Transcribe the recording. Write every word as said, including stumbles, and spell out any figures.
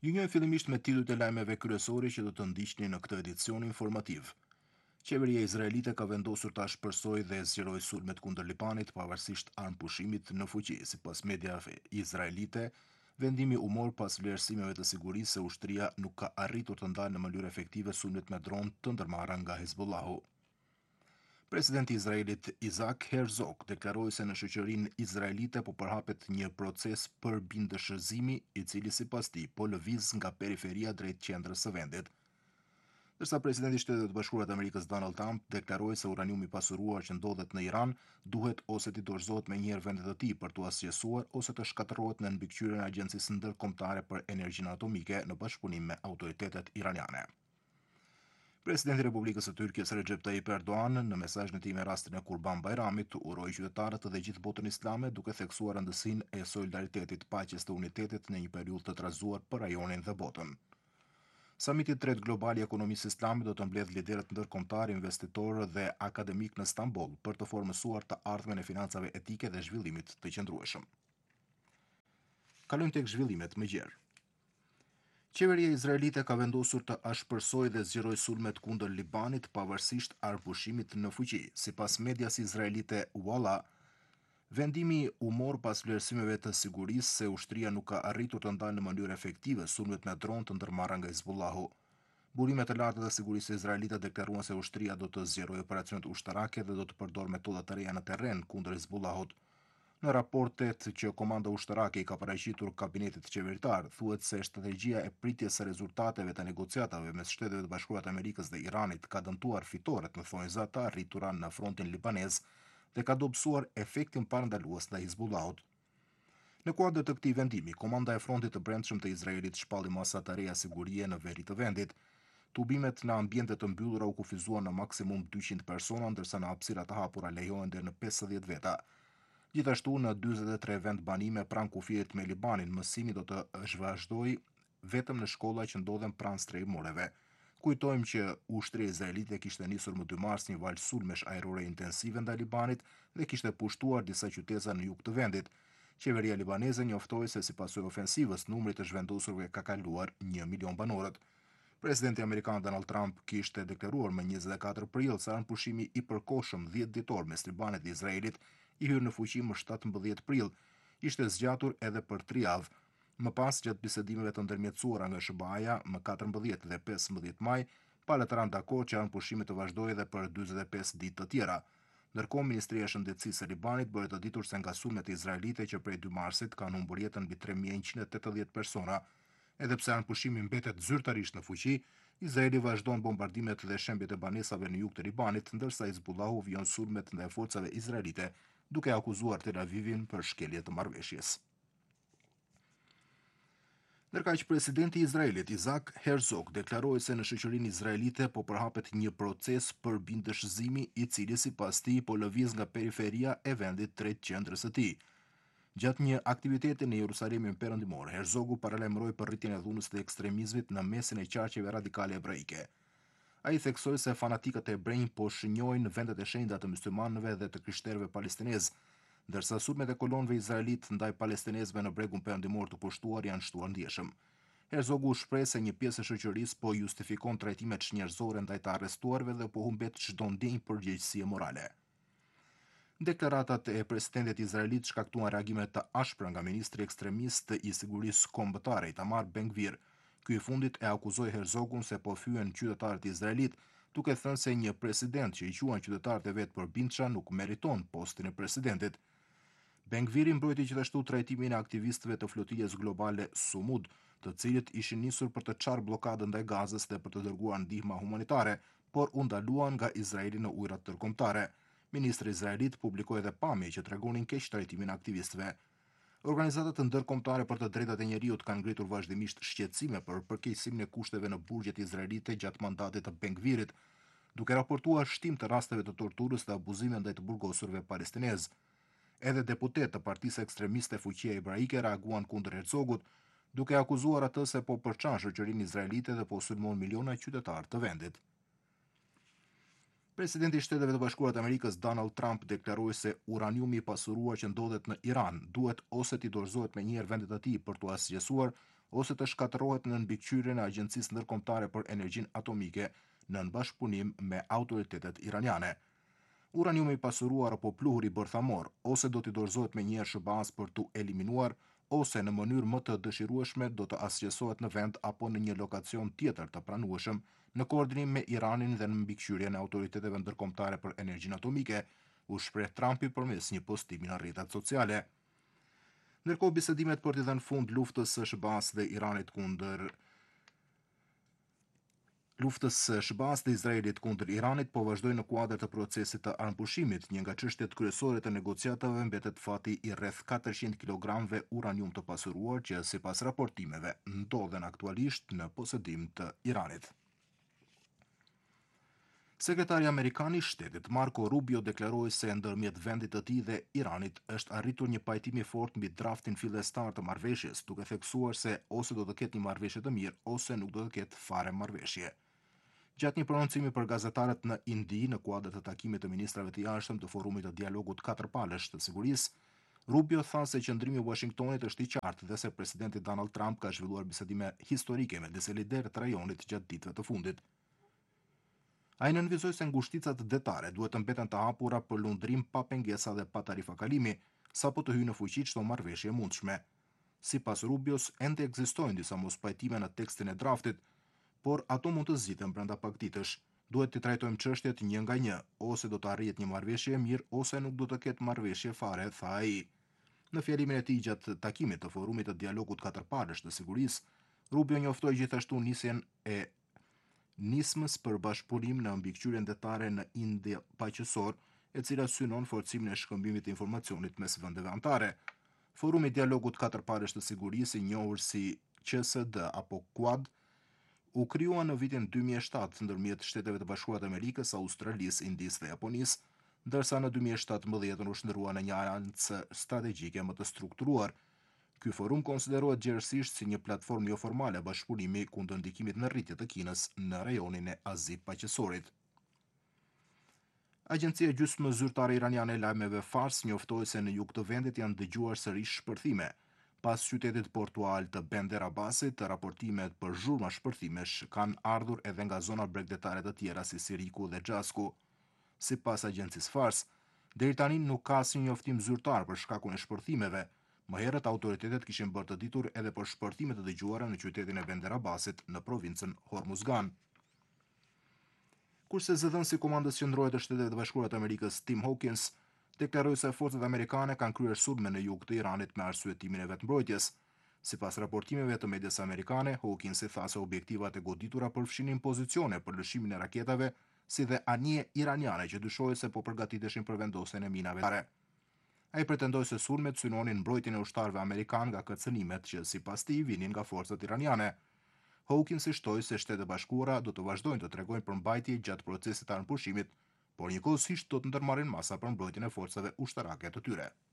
Ju njeh fillimisht me titujt e lajmeve kryesore që do të ndiqni në këtë edicion informativ. Qeveria izraelite ka vendosur ta shpërsojë dhe zgjerojë sulmet kundër Libanit pavarësisht armpushimit në fuqi. Sipas mediave izraelite, vendimi u mor pas vlerësimeve të sigurisë se ushtria nuk ka arritur të ndalë në mënyrë efektive sulmet me dron të ndërmarra nga Hezbollahu. Presidenti i Izraelit Isaac Herzog deklaroi se në shoqërinë izraelite po përhapet një proces përbindëshëzimi i cili sipas tij po lëviz nga periferia drejt qendrës së vendit. Ndërsa presidenti i Shtetit të Bashkuara të Amerikës Donald Trump deklaroi se uraniumi i pasuruar që ndodhet në Iran duhet ose të dorëzohet menjëherë vendet të tij për t'u asgjësuar ose të shkatërrohet në mbikëqyrjen e Agjencisë Ndërkombëtare për Energjinë Atomike në bashkëpunim me autoritetet iraniane. Presidenti i Republikës së Tyrkisë Recep Tayyip Erdogan në mesazhin e tij me rastin e Kurban Bayramit uroi qytetarët dhe gjithë botën islame duke theksuar rëndësinë e solidaritetit, paqes dhe unitetit në një periudhë të trazuar për rajonin dhe botën. Samiti i tretë global i ekonomisë islame do të mbledhë liderët ndërkombëtar, investitorë dhe akademik në Stamboll për të formësuar të ardhmen e financave etike dhe zhvillimit të qëndrueshëm. Kalojmë tek zhvillimet më gjerë. Qeveria izraelite ka vendosur të ashpërsojë dhe zgjerojë sulmet kundër Libanit pavarësisht armpushimit në fuqi. Sipas medias izraelite Walla, vendimi u mor pas vlerësimeve të sigurisë se ushtria nuk ka arritur të ndalë në mënyrë efektive sulmet me dron të ndërmarra nga Hezbollahu. Burimet e larta të sigurisë izraelite deklaruan se ushtria do të zgjerojë operacionet ushtarake dhe do të përdorë metoda të reja në terren kundër Hezbollahut. Në raportet që komanda ushtarake i ka paraqitur kabinetit qeveritar, thuhet se strategjia e pritjes së rezultateve të negociatave mes Shteteve të Bashkuara të Amerikës dhe Iranit ka dëmtuar fitoret në thonjza të arritura në frontin libanez dhe ka dobësuar efektin parandalues ndaj Hizbullahut. Në kuadër të këtij vendimi, komanda e frontit të brendshëm të Izraelit shpalli masa të reja sigurie në veri të vendit. Tubimet në ambiente të mbyllura u kufizuan në maksimum dyqind persona, ndërsa në hapësira të hapura lejohen deri në pesëdhjetë veta. Gjithashtu, në dyzet e tre vend banime pranë kufirit me Libanin, mësimi do të vazhdojë vetëm në shkolla që ndodhen pranë strehimoreve. Kujtojmë që ushtria izraelite kishte nisur më dy mars një valë sulmesh ajrore intensive ndaj Libanit dhe kishte pushtuar disa qytete në jug të vendit. Qeveria libaneze njoftoi se si pasojë ofensivës, numri të zhvendosurve ka kaluar një milion banorët. Presidenti amerikan Donald Trump kishte deklaruar më njëzet e katër prill se armpushimi i përkohshëm dhjetë ditor mes Libanit dhe Izraelit i hyrë në fuqi më shtatëmbëdhjetë prill, ishte zgjatur edhe për tri javë. Më pas, gjatë bisedimeve të ndërmjetësuara nga S B A-ja më katërmbëdhjetë dhe pesëmbëdhjetë maj, palët ranë dakord që armpushimi të vazhdojë edhe për dyzet e pesë ditë të tjera. Ndërkohë, Ministria e Shëndetësisë së Libanit bëri të ditur se nga sulmet izraelite që prej dy marsit kanë humbur jetën mbi tre mijë njëqind e tetëdhjetë persona. Edhe pse armpushimi mbetet zyrtarisht në fuqi, Izraeli vazhdon bombardimet dhe shembjet e banesave në jug të Libanit, ndërsa Hizbullahu vjon sulmet ndaj forcave izraelite, duke akuzuar Tel Avivin për shkelje të marrëveshjes. Ndërkaq presidenti i Izraelit Isaac Herzog deklaroi se në shoqërinë izraelite po përhapet një proces përbindëshëzimi i cili sipas tij po lëviz nga periferia e vendit drejt qendrës së tij. Gjatë një aktiviteti në Jerusalemin perëndimor, Herzogu paralajmëroi për rritjen e dhunës të ekstremizmit në mesin e qarqeve radikale hebraike. Ai theksoi se fanatikët e hebrejnë po shënjojnë vendet e shenjta të myslimanëve dhe të krishterëve palestinezë, ndërsa sulmet e kolonëve izraelit ndaj palestinezëve në bregun perëndimor të pushtuar janë shtuar ndjeshëm. Herzogu shpreh se një pjesë e shoqërisë po justifikon trajtimet shnjërzore ndaj të arrestuarve dhe po humbet çdo ndjenjë përgjegjësie morale. Deklaratat e presidentit izraelit shkaktuan reagime të ashpra nga ministri ekstremist i sigurisë kombëtare Itamar Ben-Gvir. Ky i fundit e akuzoi Herzogun se po fyen qytetarët izraelit, duke thënë se një president që i quan qytetarët e vet përbindshëm nuk meriton postin e presidentit. Ben-Gviri mbrojti gjithashtu trajtimin e aktivistëve të flotilës globale Sumud, të cilët ishin nisur për të çarë bllokadën ndaj Gazës dhe për të dërguar ndihmë humanitare, por u ndaluan nga Izraeli në ujërat ndërkombëtare. Ministri izraelit publikoi edhe pamje që tregonin keq trajtimin e aktivistëve. Organizatat ndërkombëtare për të drejtat e njerëzit kanë ngritur vazhdimisht shqetësime për përkeqësimin e kushteve në burgjet izraelite gjatë mandatit të Ben-Gvirit, duke raportuar shtim të rasteve të torturës dhe abuzime ndaj të burgosurve palestinezë. Edhe deputet të partisë ekstremiste Fuqia Hebraike reaguan kundër Herzogut, duke akuzuar atë se po përçan shoqërinë izraelite dhe po sulmon miliona qytetarë të vendit. Presidenti i Shteteve të Bashkuara të Amerikës Donald Trump deklaroi se uraniumi i pasuruar që ndodhet në Iran duhet ose t'i dorëzohet menjëherë vendet të tij për t'u asgjësuar, ose të shkatërrohet në mbikëqyrjen e Agjencisë Ndërkombëtare për Energjinë Atomike në bashkëpunim me autoritetet iraniane. Uraniumi i pasuruar apo pluhuri bërthamor ose do t'i dorëzohet me njëherë shërbas për t'u eliminuar ose në mënyrë më të dëshirueshme do të asgjësohet në vend apo në një lokacion tjetër të pranueshëm në koordinim me Iranin dhe në mbikëqyrjen e autoriteteve ndërkombëtare për energjinë atomike, u shpreh Trumpi përmes një postimi në rrjetet sociale. Ndërkohë bisedimet për t'i dhënë fund luftës së Shëbas dhe Iranit kundër Luftës së Shëbas dhe Izraelit kundër Iranit po vazhdojnë në kuadër të procesit të armpushimit. Një nga çështjet kryesore të negociatave mbetet fati i rreth katërqind kilogramëve uranium të pasuruar që sipas raportimeve ndodhen aktualisht në posedim të Iranit. Sekretari Amerikan i Shtetit Marco Rubio deklaroi se ndërmjet vendit të tij dhe Iranit është arritur një pajtim i fortë mbi draftin fillestar të marrëveshjes, duke theksuar se ose do të ketë një marrëveshje të mirë ose nuk do të ketë fare marrëveshje. Gjatë një prononcimi për gazetarët në Indi në kuadër të takimit të ministrave të jashtëm të forumit të dialogut katërpalësh të sigurisë, Rubio tha se qëndrimi i Washingtonit është i qartë dhe se presidenti Donald Trump ka zhvilluar bisedime historike me disa liderë të rajonit gjatë ditëve të fundit. Ai nënvizoi se ngushticat detare duhet të mbeten të hapura për lundrim pa pengesa dhe pa tarifa kalimi, sapo të hyjë në fuqi çdo marrëveshje e mundshme. Sipas Rubios, ende ekzistojnë disa mospajtime në tekstin e draftit, por ato mund të zgjiten brenda pak ditësh. Duhet të trajtojmë çështjet një nga një, ose do të arrihet një marrëveshje e mirë ose nuk do të ketë marrëveshje fare, tha ai. Në fjalimin e tij gjatë takimit të forumit të dialogut katërpalësh të sigurisë, Rubio njoftoi gjithashtu nisjen e nismës për bashkëpunim në mbikëqyrjen detare në Indi paqësor, e cila synon forcimin e shkëmbimit të informacionit mes vendeve anëtare. Forumi i dialogut katërpalësh të sigurisë, i njohur si Q S D apo Quad, u krijuar në vitin dy mijë e shtatë ndërmjet Shteteve të Bashkuara të Amerikës, Australisë, Indisë dhe Japonisë, ndërsa në dy mijë e shtatëmbëdhjetë u shndrua në një aleancë strategjike më të strukturuar. Ky forum konsiderohet gjerësisht si një platformë jo formale bashkëpunimi kundër ndikimit në rritje të Kinës në rajonin e Azit Paqësorit. Agjencia gjysmë zyrtare iraniane e lajmeve Fars njoftoi se në jug të vendit janë dëgjuar sërish shpërthime. Pas qytetit portual të Bender Abbasit, raportimet për zhurma shpërthimesh kanë ardhur edhe nga zona bregdetare të tjera si Siriku dhe Xhasku. Sipas agjencisë Fars, deri tani nuk ka asnjë njoftim zyrtar për shkakun e shpërthimeve. Më herët autoritetet kishin bërë të ditur edhe për shpërthime të dëgjuara në qytetin e Bender Abbasit në provincën Hormuzgan. Kurse zëdhënësi i Komandës Qendrore të Shteteve të Bashkuara të Amerikës Tim Hawkins deklaroi se forcat amerikane kanë kryer sulme në jug të Iranit me arsyetimin e vetmbrojtjes. Sipas raportimeve të medias amerikane, Hawkins i tha se objektivat e goditura përfshinin pozicione për lëshimin e raketave, si dhe anije iraniane që dyshohet se po përgatiteshin për vendosjen e minave. Ai pretendoi se sulmet synonin mbrojtjen e ushtarëve amerikan nga kërcënimet që sipas tij vinin nga forcat iraniane. Hawkins i shtoi se Shtetet e Bashkuara do të vazhdojnë të tregojnë përmbajtje gjatë procesit të armpushimit, por njëkohësisht do të ndërmarrin masa për mbrojtjen e forcave ushtarake të tyre.